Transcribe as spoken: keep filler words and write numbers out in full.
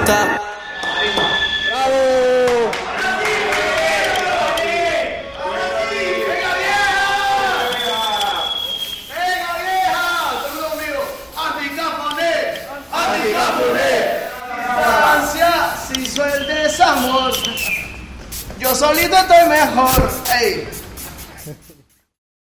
gusta. ¡Bravo! Si sueltes amor, yo solito estoy mejor. Ey.